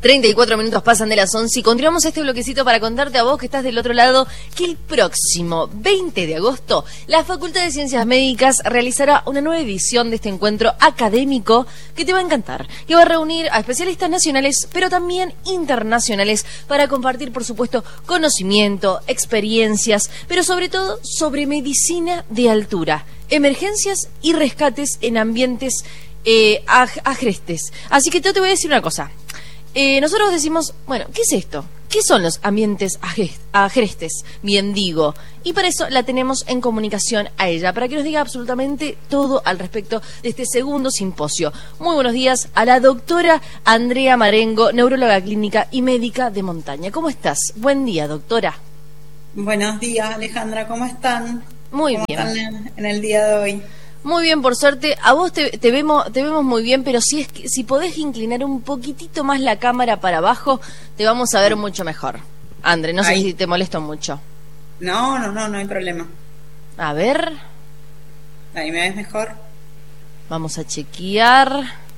34 minutos pasan de las 11 y continuamos este bloquecito para contarte a vos que estás del otro lado que el próximo 20 de agosto la Facultad de Ciencias Médicas realizará una nueva edición de este encuentro académico que te va a encantar, que va a reunir a especialistas nacionales pero también internacionales para compartir, por supuesto, conocimiento, experiencias, pero sobre todo sobre medicina de altura, emergencias y rescates en ambientes agrestes. Así que yo te voy a decir una cosa. Nosotros decimos, bueno, ¿qué es esto? ¿Qué son los ambientes agrestes? Bien digo. Y para eso la tenemos en comunicación a ella, para que nos diga absolutamente todo al respecto de este segundo simposio. Muy buenos días a la doctora Andrea Marengo, neuróloga clínica y médica de montaña. ¿Cómo estás? Buen día, doctora. Buenos días, Alejandra. ¿Cómo están? Muy ¿Cómo bien. están en el día de hoy? Muy bien, por suerte. A vos te vemos muy bien, pero si podés inclinar un poquitito más la cámara para abajo, te vamos a ver mucho mejor. Andre, no sé si te molesto mucho. No hay problema. A ver. Ahí me ves mejor. Vamos a chequear.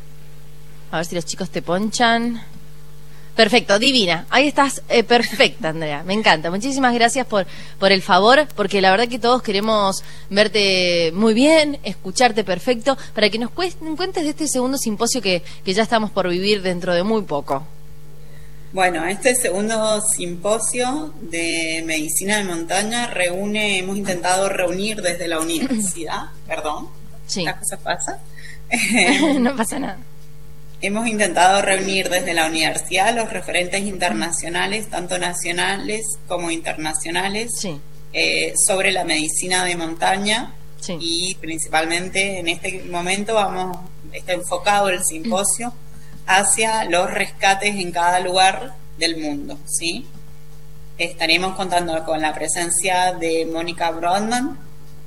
A ver si los chicos te ponchan. Perfecto, divina. Ahí estás, perfecta, Andrea. Me encanta. Muchísimas gracias por el favor, porque la verdad que todos queremos verte muy bien, escucharte perfecto, para que nos cuentes de este segundo simposio que ya estamos por vivir dentro de muy poco. Bueno, este segundo simposio de medicina de montaña hemos intentado reunir desde la universidad, perdón, sí. Las cosas pasan. No pasa nada. Hemos intentado reunir desde la universidad los referentes internacionales, tanto nacionales como internacionales, sí. Sobre la medicina de montaña, sí. Y principalmente en este momento está enfocado el simposio hacia los rescates en cada lugar del mundo, ¿sí? Estaremos contando con la presencia de Mónica Brodmann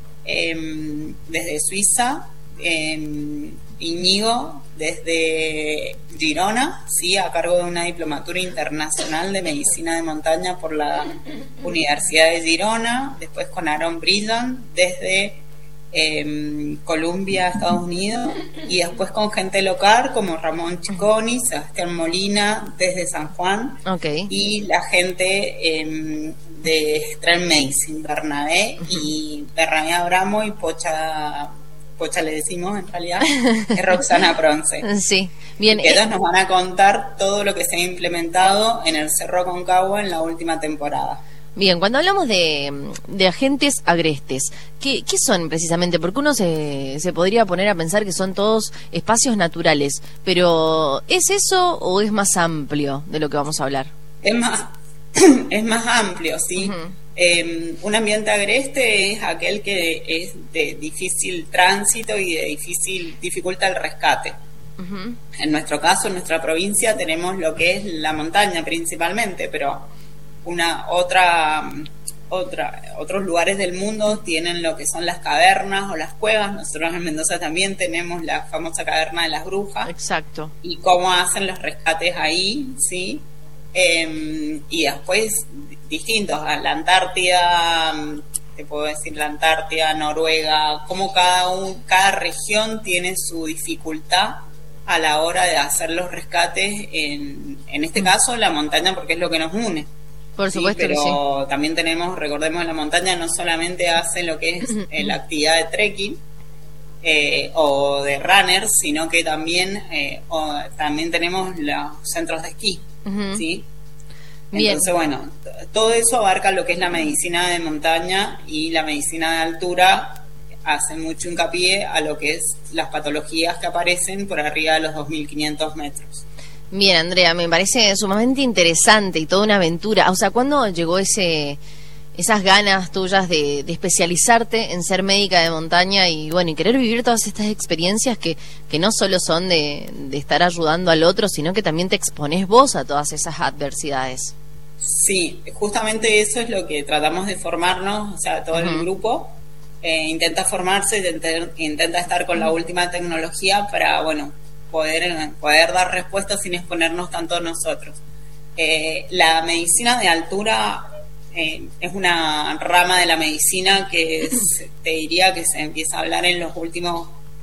desde Suiza, Íñigo desde Girona, sí, a cargo de una diplomatura internacional de medicina de montaña por la Universidad de Girona, después con Aaron Brillant desde Colombia, Estados Unidos, y después con gente local como Ramón Chicconi, Sebastián Molina desde San Juan, y la gente de Extreme Medicine, Bernabé Abramo y Pocha le decimos en realidad, es Roxana Bronce. Sí, bien. Que ellos nos van a contar todo lo que se ha implementado en el Cerro Aconcagua en la última temporada. Bien, cuando hablamos de agentes agrestes, ¿qué son precisamente? Porque uno se podría poner a pensar que son todos espacios naturales, pero ¿es eso o es más amplio de lo que vamos a hablar? Es más amplio, sí. Uh-huh. Un ambiente agreste es aquel que es de difícil tránsito y de dificulta el rescate. Uh-huh. En nuestro caso, en nuestra provincia, tenemos lo que es la montaña principalmente, pero otros lugares del mundo tienen lo que son las cavernas o las cuevas. Nosotros en Mendoza también tenemos la famosa caverna de las brujas. Exacto. Y cómo hacen los rescates ahí, ¿sí? Y después distintos, a la Antártida, te puedo decir la Antártida, Noruega, como cada región tiene su dificultad a la hora de hacer los rescates, en este caso la montaña, porque es lo que nos une. Por supuesto, sí, pero sí. También recordemos, la montaña no solamente hace lo que es la actividad de trekking o de runners, sino que también tenemos los centros de esquí, ¿sí? Bien. Entonces, bueno, todo eso abarca lo que es la medicina de montaña, y la medicina de altura hace mucho hincapié a lo que es las patologías que aparecen por arriba de los 2.500 metros. Bien, Andrea, me parece sumamente interesante y toda una aventura. O sea, ¿cuándo llegó esas ganas tuyas de especializarte en ser médica de montaña y bueno, y querer vivir todas estas experiencias que no solo son de estar ayudando al otro, sino que también te exponés vos a todas esas adversidades? Sí, justamente eso es lo que tratamos de formarnos, o sea, todo el grupo intenta formarse, intenta estar con la última tecnología para, bueno, poder dar respuestas sin exponernos tanto nosotros. La medicina de altura es una rama de la medicina que te diría que se empieza a hablar en los últimos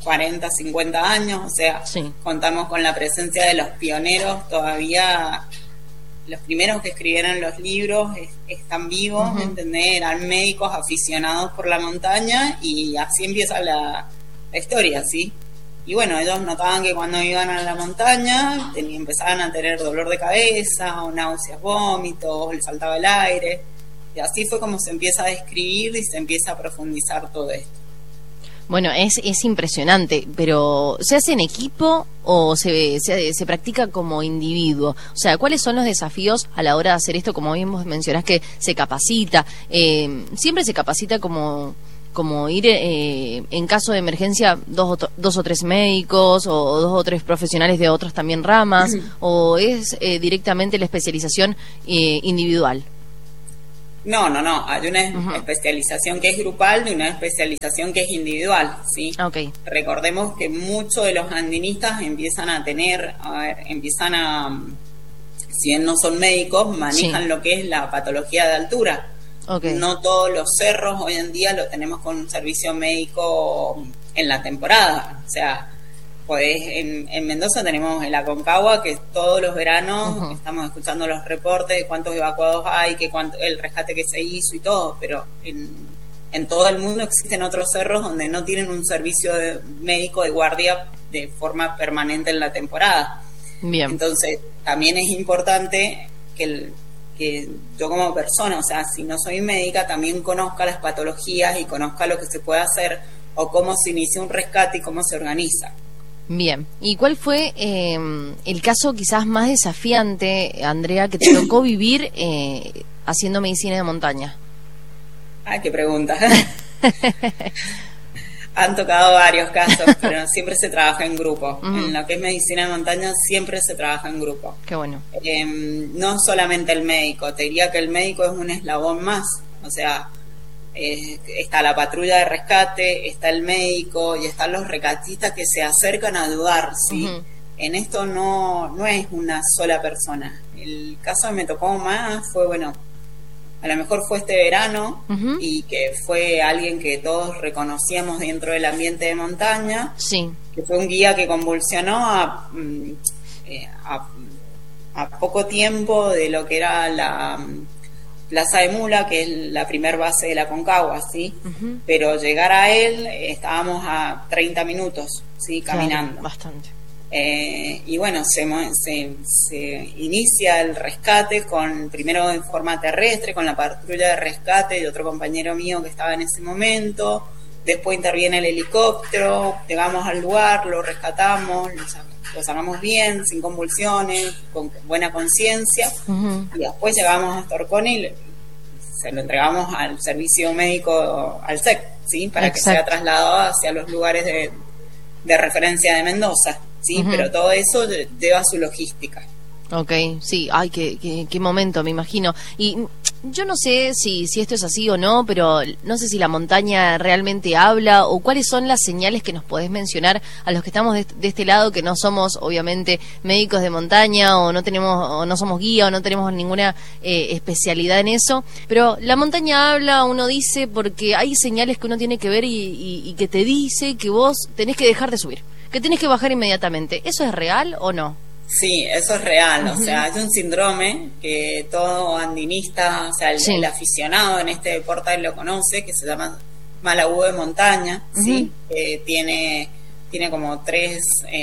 40, 50 años, o sea, contamos con la presencia de los pioneros todavía. Los primeros que escribieron los libros están vivos, ¿entendés? Eran médicos aficionados por la montaña y así empieza la historia, ¿sí? Y bueno, ellos notaban que cuando iban a la montaña empezaban a tener dolor de cabeza, o náuseas, vómitos, les faltaba el aire. Y así fue como se empieza a describir y se empieza a profundizar todo esto. Bueno, es impresionante, pero ¿se hace en equipo o se practica como individuo? O sea, ¿cuáles son los desafíos a la hora de hacer esto? Como bien vos mencionás que se capacita, siempre se capacita como ir en caso de emergencia dos o tres médicos o 2 o 3 profesionales de otras también ramas, o es directamente la especialización individual. No, hay una especialización que es grupal y una especialización que es individual, ¿sí? Okay. Recordemos que muchos de los andinistas empiezan a, si bien no son médicos, manejan lo que es la patología de altura. Okay. No todos los cerros hoy en día lo tenemos con un servicio médico en la temporada, o sea, pues en Mendoza tenemos el Aconcagua, que todos los veranos estamos escuchando los reportes de cuántos evacuados hay, el rescate que se hizo y todo, pero en todo el mundo existen otros cerros donde no tienen un servicio médico de guardia de forma permanente en la temporada. Bien. Entonces, también es importante que yo como persona, o sea, si no soy médica, también conozca las patologías y conozca lo que se puede hacer o cómo se inicia un rescate y cómo se organiza. Bien, ¿y cuál fue el caso quizás más desafiante, Andrea, que te tocó vivir haciendo medicina de montaña? Ay, qué pregunta. Han tocado varios casos, pero siempre se trabaja en grupo. En lo que es medicina de montaña siempre se trabaja en grupo. Qué bueno. No solamente el médico, te diría que el médico es un eslabón más, o sea, está la patrulla de rescate, está el médico y están los rescatistas que se acercan a ayudar, ¿sí? En esto no es una sola persona. El caso que me tocó más fue, bueno, a lo mejor fue este verano y que fue alguien que todos reconocíamos dentro del ambiente de montaña, sí, que fue un guía que convulsionó a poco tiempo de lo que era la Plaza de Mula, que es la primer base de la Aconcagua, ¿sí? Pero llegar a él estábamos a 30 minutos, ¿sí? Caminando. Claro, bastante. Y bueno, se inicia el rescate primero en forma terrestre, con la patrulla de rescate y otro compañero mío que estaba en ese momento. Después interviene el helicóptero, llegamos al lugar, lo rescatamos, lo sacamos bien, sin convulsiones, con buena conciencia, y después llegamos hasta Orcón y se lo entregamos al servicio médico, al SEC, ¿sí? Para que sea trasladado hacia los lugares de referencia de Mendoza, ¿sí? Pero todo eso lleva su logística. Ok, sí, ay, qué momento, me imagino. Y yo no sé si esto es así o no, pero no sé si la montaña realmente habla o cuáles son las señales que nos podés mencionar a los que estamos de este lado, que no somos obviamente médicos de montaña o no somos guía o no tenemos ninguna especialidad en eso, pero la montaña habla, uno dice, porque hay señales que uno tiene que ver y que te dice que vos tenés que dejar de subir, que tenés que bajar inmediatamente. ¿Eso es real o no? Sí, eso es real, o sea, hay un síndrome que todo andinista, o sea, el aficionado en este deporte lo conoce, que se llama mal agudo de montaña, ¿sí? Tiene como tres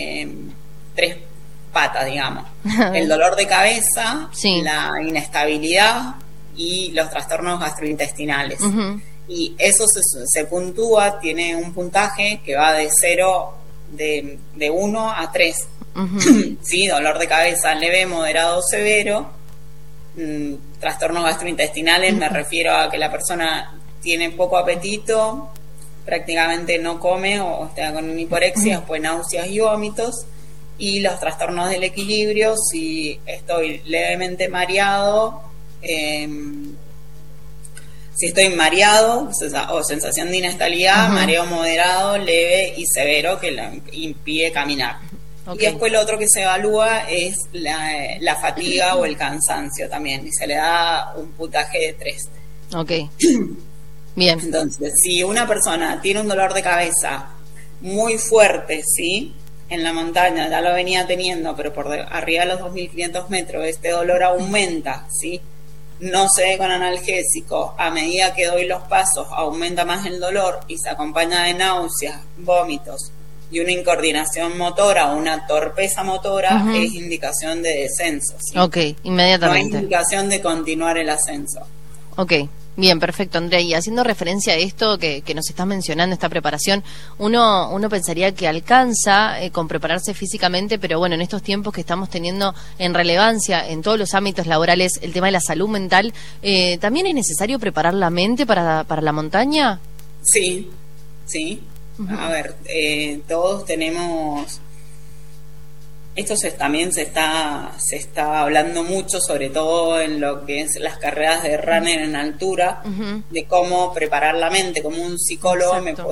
patas, digamos. El dolor de cabeza, la inestabilidad y los trastornos gastrointestinales. Y eso se puntúa, tiene un puntaje que va de 1 a 3. Sí, dolor de cabeza leve, moderado, severo. Trastornos gastrointestinales, me refiero a que la persona tiene poco apetito, prácticamente no come o está con hiporexia, después náuseas y vómitos. Y los trastornos del equilibrio, si estoy levemente mareado, si estoy mareado o sensación de inestabilidad, mareo moderado, leve y severo que impide caminar. Y después lo otro que se evalúa es la fatiga o el cansancio también, y se le da un puntaje de 3. Ok. Bien. Entonces, si una persona tiene un dolor de cabeza muy fuerte, ¿sí? En la montaña, ya lo venía teniendo, pero por arriba de los 2.500 metros, este dolor aumenta, ¿sí? No se ve con analgésico, a medida que doy los pasos aumenta más el dolor y se acompaña de náuseas, vómitos y una incoordinación motora o una torpeza motora, es indicación de descenso, ¿sí? Ok, inmediatamente. No hay indicación de continuar el ascenso. Ok, bien, perfecto, Andrea. Y haciendo referencia a esto que nos estás mencionando, esta preparación, uno pensaría que alcanza con prepararse físicamente, pero bueno, en estos tiempos que estamos teniendo en relevancia en todos los ámbitos laborales el tema de la salud mental, ¿también es necesario preparar la mente para la montaña? Sí, sí. A ver, todos tenemos... Esto también se está hablando mucho, sobre todo en lo que es las carreras de runner en altura, de cómo preparar la mente, como un psicólogo. Exacto. Me